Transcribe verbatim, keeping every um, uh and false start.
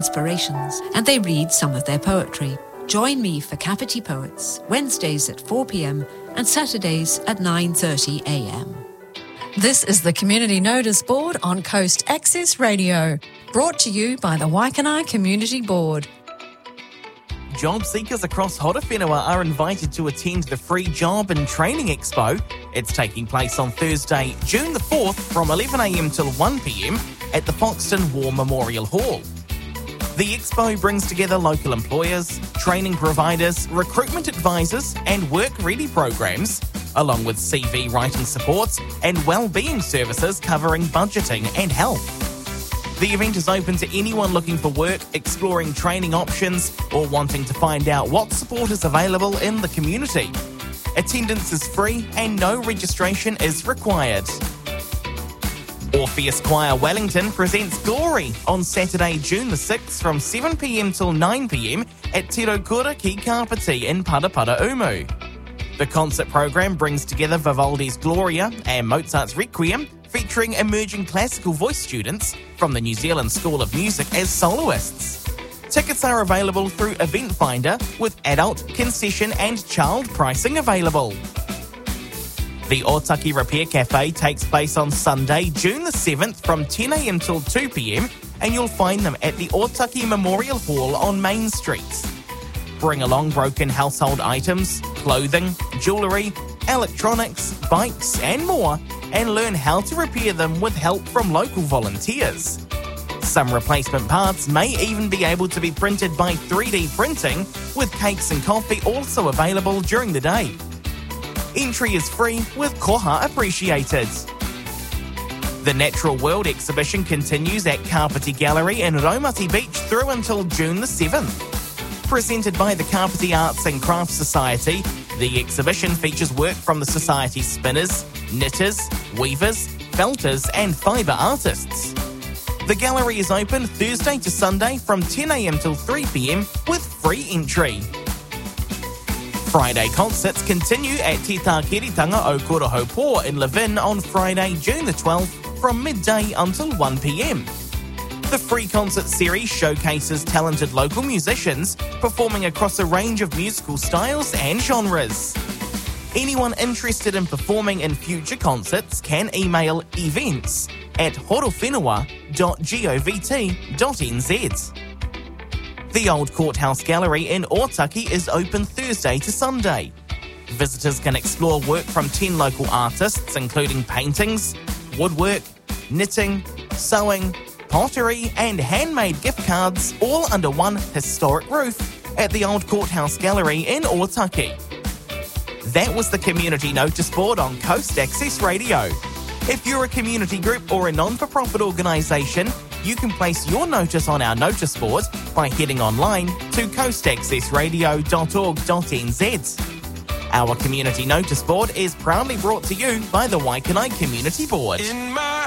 inspirations, and they read some of their poetry. Join me for Kapiti Poets, Wednesdays at four p.m. and Saturdays at nine thirty a.m. This is the Community Notice Board on Coast Access Radio, brought to you by the Waikanae Community Board. Job seekers across Horowhenua are invited to attend the free Job and Training Expo. It's taking place on Thursday, June the fourth from eleven a.m. till one p.m. at the Foxton War Memorial Hall. The expo brings together local employers, training providers, recruitment advisors and work-ready programs, along with C V writing supports and wellbeing services covering budgeting and health. The event is open to anyone looking for work, exploring training options, or wanting to find out what support is available in the community. Attendance is free and no registration is required. Orpheus Choir Wellington presents Glory on Saturday, June the sixth from seven p.m. till nine p.m. at Te Raukura Ki Kapiti in Paraparaumu. The concert program brings together Vivaldi's Gloria and Mozart's Requiem, featuring emerging classical voice students from the New Zealand School of Music as soloists. Tickets are available through Event Finder with adult, concession and child pricing available. The Otaki Repair Cafe takes place on Sunday, June the seventh from ten a.m. till two p.m. and you'll find them at the Otaki Memorial Hall on Main Street. Bring along broken household items, clothing, jewellery, electronics, bikes and more, and learn how to repair them with help from local volunteers. Some replacement parts may even be able to be printed by three D printing, with cakes and coffee also available during the day. Entry is free with koha appreciated. The Natural World exhibition continues at Kapiti Gallery in Raumati Beach through until June the seventh. Presented by the Kapiti Arts and Crafts Society, the exhibition features work from the Society's spinners, knitters, weavers, felters and fibre artists. The gallery is open Thursday to Sunday from ten a.m. till three p.m. with free entry. Friday concerts continue at Te Tākeritanga o Korohopō in Levin on Friday, June the twelfth from midday until one p.m. The free concert series showcases talented local musicians performing across a range of musical styles and genres. Anyone interested in performing in future concerts can email events at horowhenua dot govt dot n z. The Old Courthouse Gallery in Otaki is open Thursday to Sunday. Visitors can explore work from ten local artists, including paintings, woodwork, knitting, sewing, pottery and handmade gift cards, all under one historic roof at the Old Courthouse Gallery in Otaki. That was the Community Notice Board on Coast Access Radio. If you're a community group or a non-for-profit organisation, you can place your notice on our notice board by heading online to coast access radio dot org dot n z. Our Community Notice Board is proudly brought to you by the Waikanae Community Board. In my